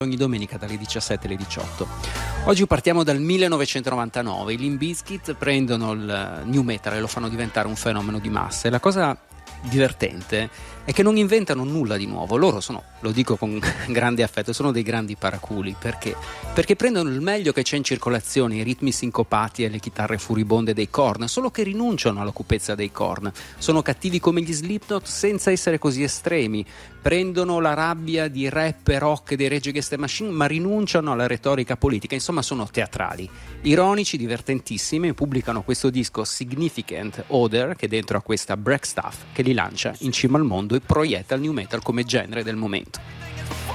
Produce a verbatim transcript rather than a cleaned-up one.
ogni domenica dalle diciassette alle diciotto. Oggi partiamo dal millenovecentonovantanove. I Limp Bizkit prendono il new metal e lo fanno diventare un fenomeno di massa. E la cosa divertente è che non inventano nulla di nuovo. Loro sono, lo dico con grande affetto, sono dei grandi paraculi. Perché? Perché prendono il meglio che c'è in circolazione, i ritmi sincopati e le chitarre furibonde dei Korn, solo che rinunciano alla cupezza dei Korn. Sono cattivi come gli Slipknot senza essere così estremi. Prendono la rabbia di rap e rock dei Rage Against the Machine, ma rinunciano alla retorica politica. Insomma, sono teatrali, ironici, divertentissimi, e pubblicano questo disco Significant Other, che dentro ha questa break stuff che li lancia in cima al mondo e proietta il new metal come genere del momento.